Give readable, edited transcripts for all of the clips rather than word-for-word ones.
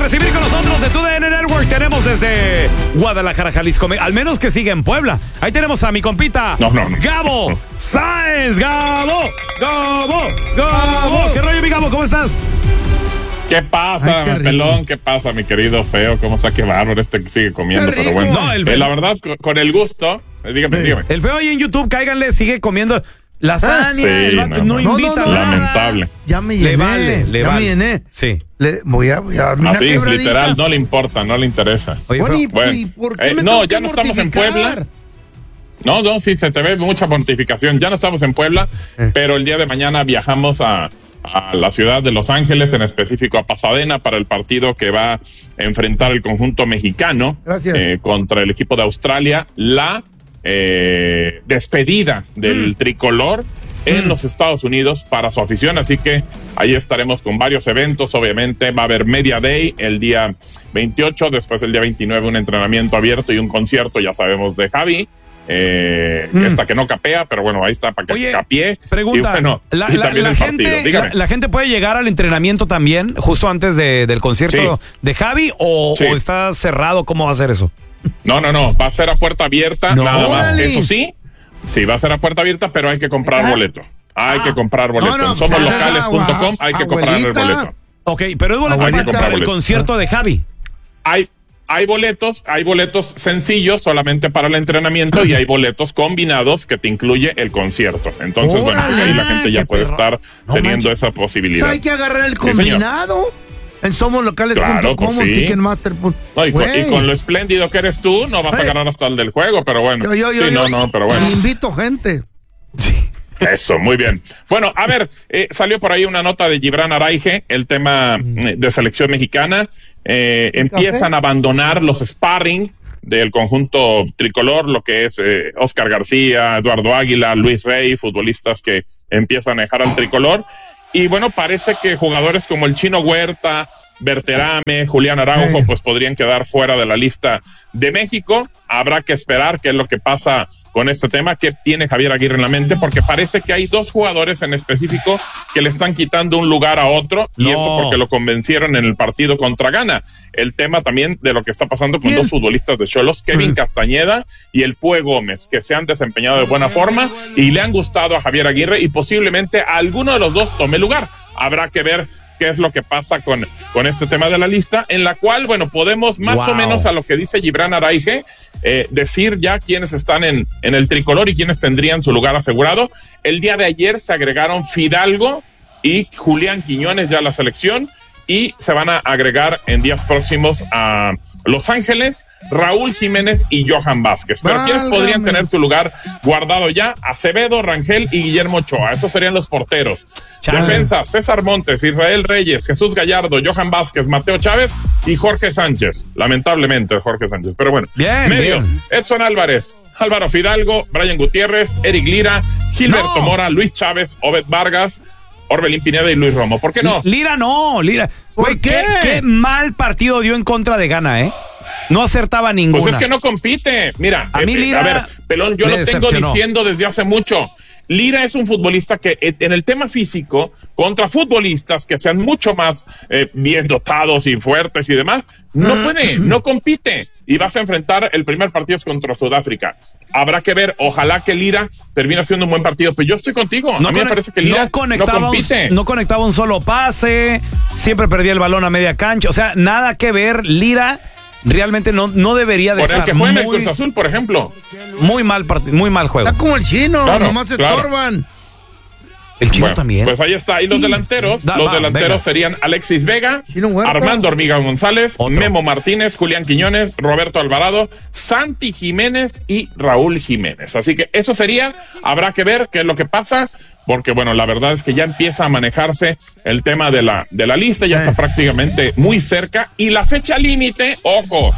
recibir con nosotros de TUDN Network. Tenemos desde Guadalajara, Jalisco. Al menos que siga en Puebla. Ahí tenemos a mi compita Gabo Sáenz. Gabo. ¿Qué rollo, mi Gabo? ¿Cómo estás? ¿Qué pasa, pelón? ¿Qué pasa, mi querido feo? ¿Cómo está? Qué bárbaro que sigue comiendo, pero bueno. No, la verdad, con el gusto. Dígame. El feo ahí en YouTube, cáiganle, sigue comiendo lasaña. Sí, no invita nada. Lamentable. Ya me llené. Me llené. Sí. Voy a así, literal, no le importa, no le interesa. Oye, bueno, ¿por qué ya no estamos en Puebla. No, sí, se te ve mucha mortificación. Ya no estamos en Puebla, pero el día de mañana viajamos a la ciudad de Los Ángeles, en específico a Pasadena, para el partido que va a enfrentar el conjunto mexicano contra el equipo de Australia. La despedida del tricolor en los Estados Unidos para su afición, así que ahí estaremos con varios eventos. Obviamente va a haber Media Day el día 28, después el día 29 un entrenamiento abierto y un concierto, ya sabemos, de Javi. Esta que no capea, pero bueno, ahí está para que capee. Pregunta, y bueno, y también el partido. Dígame. ¿La gente puede llegar al entrenamiento también justo antes del concierto de Javi o está cerrado? ¿Cómo va a ser eso? No, va a ser a puerta abierta, nada más. Eso sí, va a ser a puerta abierta, pero hay que comprar boleto. Hay que comprar boleto. En somoslocales.com hay que comprar el boleto. Ok, pero es boleto para el concierto de Javi. Hay boletos sencillos solamente para el entrenamiento y hay boletos combinados que te incluye el concierto. Entonces, bueno, pues ahí la gente ya puede estar teniendo esa posibilidad. Hay que agarrar el combinado en somoslocales.com, claro, pues Ticketmaster.com. Y con lo espléndido que eres tú, no vas a agarrar hasta el del juego, pero bueno. Pero bueno. Invito gente. Eso, muy bien. Bueno, a ver, salió por ahí una nota de Gibran Araige, el tema de selección mexicana. Empiezan a abandonar los sparring del conjunto tricolor, lo que es Oscar García, Eduardo Águila, Luis Rey, futbolistas que empiezan a dejar al tricolor. Y bueno, parece que jugadores como el Chino Huerta, Berterame, Julián Araujo, pues podrían quedar fuera de la lista de México. Habrá que esperar qué es lo que pasa con este tema, qué tiene Javier Aguirre en la mente, porque parece que hay dos jugadores en específico que le están quitando un lugar a otro, y eso porque lo convencieron en el partido contra Ghana. El tema también de lo que está pasando con dos futbolistas de Xolos, Kevin Castañeda y el Pue Gómez, que se han desempeñado de buena forma y le han gustado a Javier Aguirre, y posiblemente alguno de los dos tome lugar. Habrá que ver qué es lo que pasa con este tema de la lista, en la cual, bueno, podemos más o menos, a lo que dice Gibran Araige, decir ya quiénes están en el tricolor y quiénes tendrían su lugar asegurado. El día de ayer se agregaron Fidalgo y Julián Quiñones ya a la selección, y se van a agregar en días próximos a Los Ángeles, Raúl Jiménez y Johan Vázquez. Pero ¿quiénes podrían tener su lugar guardado ya? Acevedo, Rangel y Guillermo Ochoa. Esos serían los porteros. Defensa: César Montes, Israel Reyes, Jesús Gallardo, Johan Vázquez, Mateo Chávez y Jorge Sánchez. Lamentablemente Jorge Sánchez, pero bueno. Medios: Edson Álvarez, Álvaro Fidalgo, Brian Gutiérrez, Eric Lira, Gilberto Mora, Luis Chávez, Obed Vargas, Orbelín Pineda y Luis Romo. ¿Por qué no? Lira. ¿Por qué? Qué mal partido dio en contra de Ghana, No acertaba ninguna. Pues es que no compite. Mira, a mí Lira, a ver, pelón, yo lo tengo diciendo desde hace mucho. Lira es un futbolista que en el tema físico, contra futbolistas que sean mucho más bien dotados y fuertes y demás, no puede, no compite. Y vas a enfrentar el primer partido contra Sudáfrica. Habrá que ver, ojalá que Lira termine haciendo un buen partido, pero yo estoy contigo. A mí me parece que Lira no compite. No conectaba un solo pase, siempre perdía el balón a media cancha. O sea, nada que ver. Lira realmente no debería de estar. Por el que fue en el Cruz Azul, por ejemplo. Muy mal juego. Está como el Chino, nomás estorban. El Chino también. Pues ahí está. Y los delanteros, serían Alexis Vega, Armando Hormiga González, Memo Martínez, Julián Quiñones, Roberto Alvarado, Santi Jiménez y Raúl Jiménez. Así que eso sería. Habrá que ver qué es lo que pasa, porque bueno, la verdad es que ya empieza a manejarse el tema de la lista, ya está prácticamente muy cerca, y la fecha límite, ojo,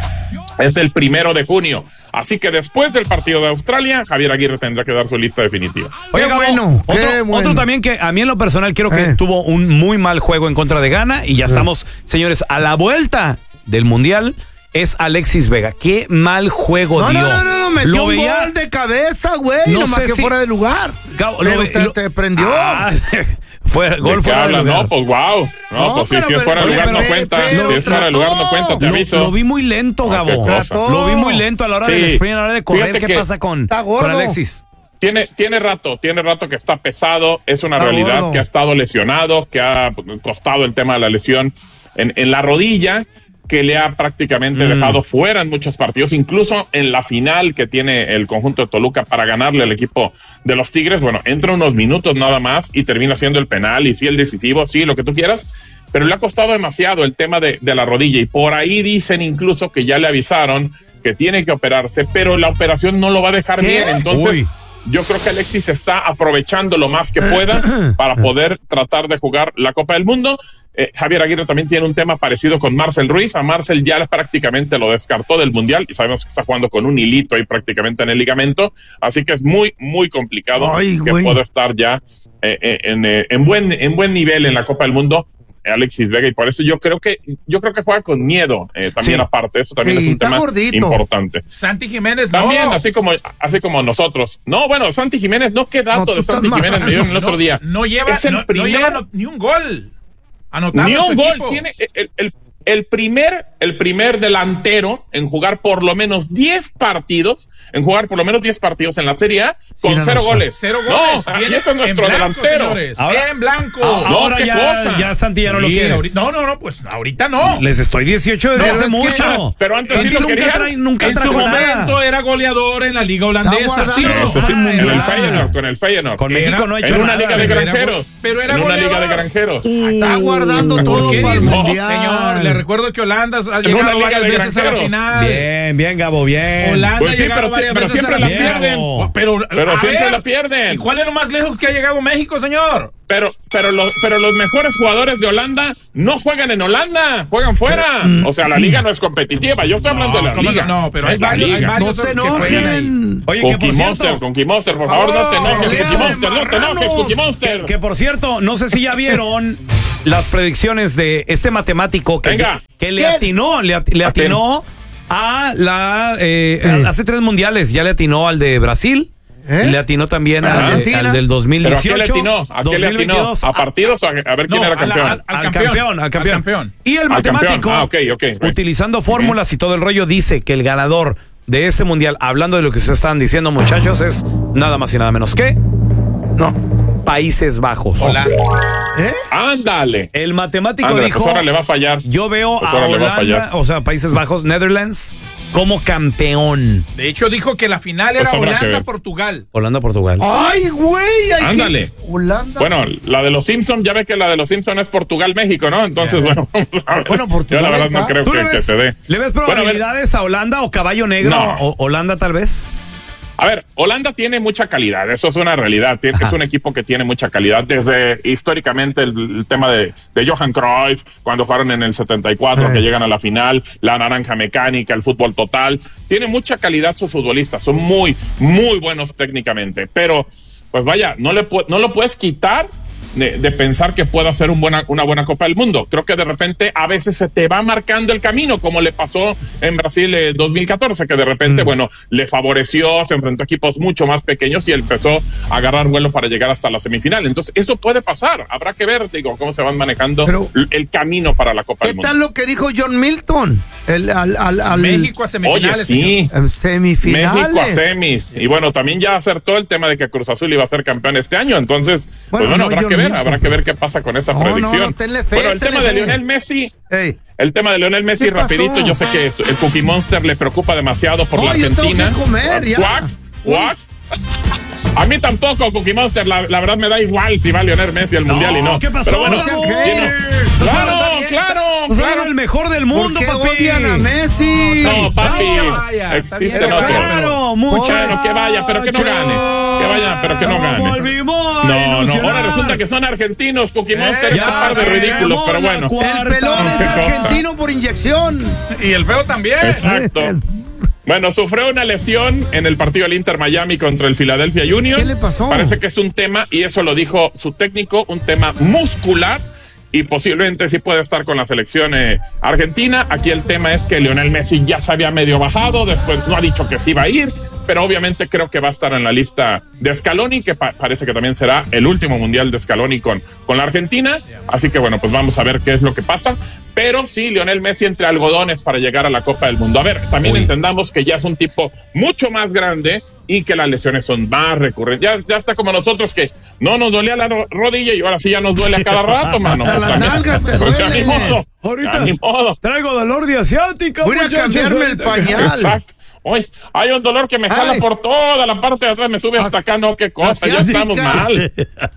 es el 1 de junio. Así que después del partido de Australia, Javier Aguirre tendrá que dar su lista definitiva. Oye, otro también que a mí en lo personal creo que tuvo un muy mal juego en contra de Ghana, y ya estamos, señores, a la vuelta del Mundial, es Alexis Vega. Qué mal juego dio. No, metió un gol de cabeza, güey, nomás que fuera de lugar. Te prendió. Gol fuera de lugar. No, pues wow. No, pues si es fuera de lugar no cuenta. Si es fuera de lugar no cuenta, te aviso. Lo vi muy lento, Gabo. Lo vi muy lento a la hora del sprint, a la hora de correr. ¿Qué pasa con Alexis? Tiene rato que está pesado, es una realidad gordo. Que ha estado lesionado, que ha costado el tema de la lesión en la rodilla, que le ha prácticamente dejado fuera en muchos partidos, incluso en la final que tiene el conjunto de Toluca para ganarle al equipo de los Tigres. Bueno, entra unos minutos nada más y termina siendo el penal y sí el decisivo, sí, lo que tú quieras, pero le ha costado demasiado el tema de la rodilla y por ahí dicen incluso que ya le avisaron que tiene que operarse, pero la operación no lo va a dejar bien, entonces... Uy. Yo creo que Alexis está aprovechando lo más que pueda para poder tratar de jugar la Copa del Mundo. Javier Aguirre también tiene un tema parecido con Marcel Ruiz. A Marcel ya prácticamente lo descartó del Mundial y sabemos que está jugando con un hilito ahí prácticamente en el ligamento. Así que es muy, muy complicado pueda estar ya en buen nivel en la Copa del Mundo. Alexis Vega, y por eso yo creo que juega con miedo también, aparte, eso también es un tema importante. Santi Jiménez también, así como nosotros. No, bueno, Santi Jiménez, ¿qué dato de Santi Jiménez me dieron el otro día? No lleva ni un gol anotado. Ni un gol, tiene el primer delantero en jugar por lo menos 10 partidos, en la Serie A con 0 goles. 0 goles. No, y ese es nuestro delantero. Ahora en blanco. Ahora ya Santi ya no lo quieres. No, pues ahorita no. Les estoy 18 desde hace mucho. Pero antes sí lo querían. Nunca en su momento era goleador en la liga holandesa. Eso sí, con el Feyenoord. Con México no ha hecho en una liga de granjeros. Pero era en una liga de granjeros. Está guardando todo para el Mundial. Señor, le recuerdo que Holanda ha llegado varias veces a la final. Bien, Gabo, bien. Holanda ha llegado varias veces siempre a la la pierden. Pero siempre la pierden. ¿Y cuál es lo más lejos que ha llegado México, señor? Pero los mejores jugadores de Holanda no juegan en Holanda, juegan fuera. O sea, la liga no es competitiva. Yo estoy hablando de la liga. No, pero hay varios no se enojen. Oye, Cookie Monster, por favor, no te enojes, Cookie Monster. Que por cierto, no sé si ya vieron las predicciones de este matemático que le atinó a hace 3 mundiales, ya le atinó al de Brasil. Le atinó también al del 2018. ¿Pero a qué le atinó? ¿A partidos o a ver quién era campeón? Al campeón. Y el matemático, utilizando fórmulas y todo el rollo, dice que el ganador de este mundial, hablando de lo que se están diciendo, muchachos, es nada más y nada menos que Países Bajos. Hola. Ándale. El matemático dijo, pues ahora le va a fallar. Yo veo a Holanda, o sea, Países Bajos, Netherlands, como campeón. De hecho, dijo que la final era Holanda-Portugal. Holanda-Portugal. ¡Ay, güey! Ándale. Holanda. Bueno, la de los Simpsons, ya ve que la de los Simpsons es Portugal-México, ¿no? Entonces, bueno, vamos a ver. Portugal, yo la verdad no creo que se dé. ¿Le ves probabilidades a Holanda o Caballo Negro? No. ¿O Holanda tal vez? A ver, Holanda tiene mucha calidad, eso es una realidad. Es un equipo que tiene mucha calidad. Desde históricamente el tema de Johan Cruyff, cuando jugaron en el 74, que llegan a la final, la naranja mecánica, el fútbol total. Tiene mucha calidad sus futbolistas, son muy, muy buenos técnicamente. Pero, pues vaya, no lo puedes quitar de pensar que pueda ser una buena Copa del Mundo. Creo que de repente a veces se te va marcando el camino, como le pasó en Brasil 2014, que de repente, bueno, le favoreció, se enfrentó a equipos mucho más pequeños y empezó a agarrar vuelo para llegar hasta la semifinal. Entonces, eso puede pasar. Habrá que ver, cómo se van manejando el camino para la Copa del Mundo. ¿Qué tal lo que dijo John Milton? México a semifinales. Oye, sí. Semifinales. México a semis. Y bueno, también ya acertó el tema de que Cruz Azul iba a ser campeón este año. Entonces, habrá que ver qué pasa con esa predicción. Bueno, el tema de Lionel Messi. El tema de Lionel Messi, rapidito, yo sé que el Cookie Monster le preocupa demasiado por la Argentina. Yo tengo que comer, ya. ¿What? A mí tampoco, Cookie Monster, la verdad me da igual si va Lionel Messi al Mundial y no. ¿Qué pasó? Pero bueno, claro. El mejor del mundo, papi. odian a Messi? No, papi. Existen otros. Claro, mucho. Bueno, que vaya, pero que no gane. Que vaya, pero que no gane. No. Ahora resulta que son argentinos, Cookie Monster. Este par de ridículos, pero bueno. El pelón es argentino por inyección. Y el feo también. Exacto. Bueno, sufrió una lesión en el partido del Inter Miami contra el Philadelphia Union. ¿Qué le pasó? Parece que es un tema, y eso lo dijo su técnico, un tema muscular. Y posiblemente sí puede estar con la selección argentina. Aquí el tema es que Lionel Messi ya se había medio bajado, después no ha dicho que sí iba a ir, pero obviamente creo que va a estar en la lista de Scaloni, que parece que también será el último mundial de Scaloni con la Argentina, así que bueno, pues vamos a ver qué es lo que pasa, pero sí, Lionel Messi entre algodones para llegar a la Copa del Mundo. A ver, también entendamos que ya es un tipo mucho más grande y que las lesiones son más recurrentes. Ya está como nosotros, que no nos dolía la rodilla y ahora sí ya nos duele a cada rato, mano. A las nalgas te duele. Ya ni modo. Ahorita Ni modo. traigo dolor de asiática. Voy a cambiarme el pañal. Exacto. Hoy hay un dolor que me jala por toda la parte de atrás, me sube hasta acá, no, qué cosa, asiática. Ya estamos mal.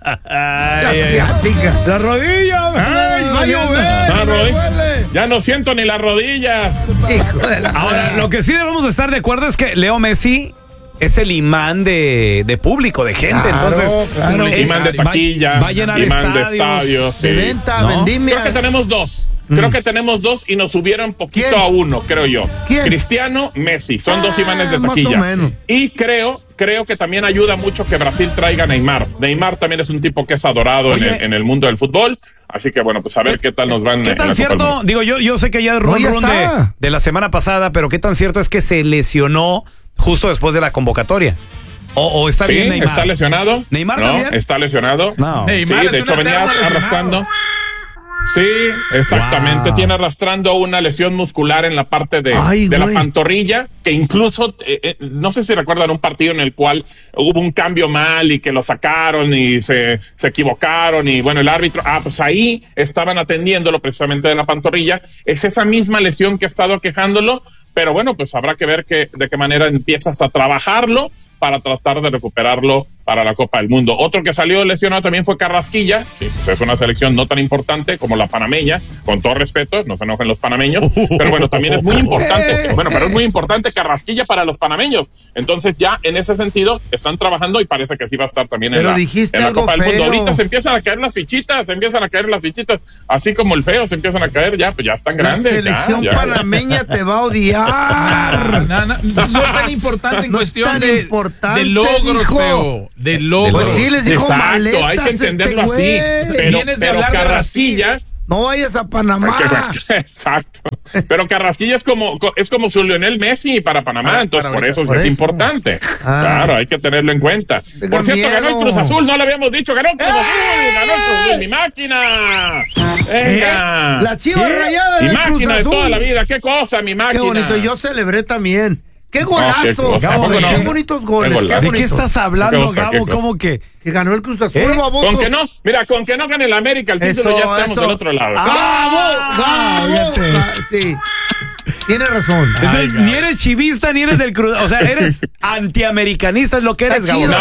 Asiática. La rodilla. Ay, va a llover. Ya no siento ni las rodillas. Hijo de la... Ahora, lo que sí debemos estar de acuerdo es que Leo Messi es el imán de público, de gente. Claro, entonces, claro. Imán de taquilla, va a llenar imán de estadios. estadios. Sí. De venta, ¿No? vendimia. Creo que tenemos dos. Creo que tenemos dos y nos subieron poquito ¿Quién? a uno, creo yo. ¿Quién? Cristiano, Messi, son dos imanes de más taquilla. o menos. Y creo que también ayuda mucho que Brasil traiga a Neymar. Neymar también es un tipo que es adorado en el mundo del fútbol. Así que bueno, pues a ver qué tal nos van. ¿Qué tan cierto? Digo, yo sé que ya es run de la semana pasada, pero ¿qué tan cierto es que se lesionó justo después de la convocatoria? ¿O está bien Neymar? ¿Está lesionado? ¿Neymar no, también? ¿Está lesionado? No. Neymar sí, es de hecho venía arrastrando. Sí, exactamente. Wow. Tiene arrastrando una lesión muscular en la parte de la pantorrilla, que incluso, no sé si recuerdan un partido en el cual hubo un cambio mal y que lo sacaron y se equivocaron y bueno, el árbitro, pues ahí estaban atendiéndolo precisamente de la pantorrilla. Es esa misma lesión que ha estado quejándolo, pero bueno, pues habrá que ver de qué manera empiezas a trabajarlo para tratar de recuperarlo para la Copa del Mundo. Otro que salió lesionado también fue Carrasquilla, que pues es una selección no tan importante como la panameña, con todo respeto, no se enojen los panameños, pero bueno, también es muy importante, pero es muy importante Carrasquilla para los panameños. Entonces ya en ese sentido están trabajando y parece que sí va a estar también en la Copa del Mundo. Ahorita se empiezan a caer las fichitas, así como el feo se empiezan a caer, ya, pues ya están grandes. La selección panameña te va a odiar. No es tan importante en cuestión de logros, feo. De logros. Pues sí, les dijo exacto, maletas, hay que entenderlo así. Pero Carrasquilla. No vayas a Panamá. Exacto. Pero Carrasquilla es como su Lionel Messi para Panamá, entonces por eso es importante. Claro, hay que tenerlo en cuenta. Por cierto, ganó el Cruz Azul, no lo habíamos dicho, ganó el Cruz Azul, mi máquina. Venga. La Chivas Rayada mi del Cruz máquina Azul. De toda la vida, qué cosa, mi máquina. Qué bonito, yo celebré también. ¡Qué golazo! Qué bonitos goles. ¿De qué estás hablando, Gabo? ¿Cómo que? Que ganó el Cruz Azul, baboso. Con que no gane el América, el título ya estamos del otro lado. ¡Gabo! Sí. Tienes razón. Entonces, ni eres chivista ni eres del Cruz. O sea, eres antiamericanista, es lo que eres, Gabo.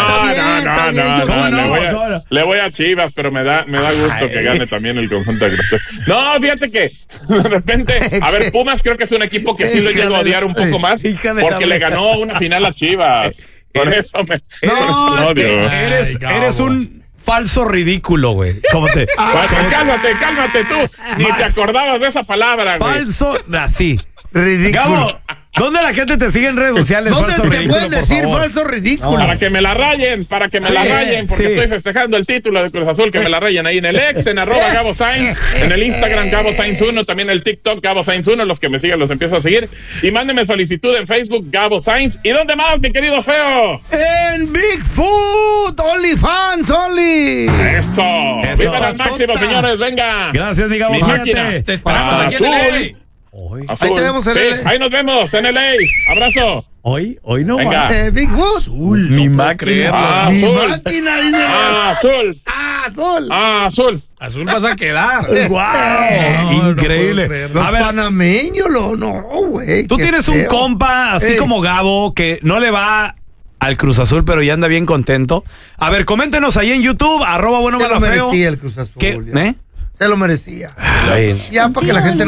No. Le voy a Chivas, pero me da gusto que gane también el conjunto de Cruz Azul. No, fíjate que de repente, a ver, Pumas creo que es un equipo que sí lo llego a odiar un poco más, porque le ganó una final a Chivas. Por eso lo odio. Eres un falso ridículo, güey. Cálmate tú. Ni te acordabas de esa palabra, güey. Falso, así. Ridículo. Gabo, ¿dónde la gente te sigue en redes sociales? ¿Dónde falso te ridículo, pueden decir falso ridículo? Para que me la rayen, porque estoy festejando el título de Cruz Azul, que me la rayen ahí en el ex, en @Gabo Sainz, en el Instagram Gabo Sainz 1, también el TikTok Gabo Sainz 1, los que me siguen los empiezo a seguir, y mándenme solicitud en Facebook Gabo Sainz. ¿Y dónde más, mi querido feo? En Bigfoot, OnlyFans, Only. Eso. Vivan al máximo, señores, venga. Gracias, mi Gabo. Mi máquina. Te esperamos aquí en el Azul. Ahí tenemos en LA. Ahí nos vemos en LA. Abrazo. Hoy no. Venga. Bigfoot. Azul, mi máquina. Azul. Azul. Azul vas a quedar. Wow. Increíble. Los a ver, panameños, no, güey. tú tienes un compa así como Gabo que no le va al Cruz Azul, pero ya anda bien contento. A ver, coméntenos ahí en YouTube, @bueno Se lo malo feo. merecía el Cruz Azul. ¿Qué? Se lo merecía. Ay, Ya para que la gente no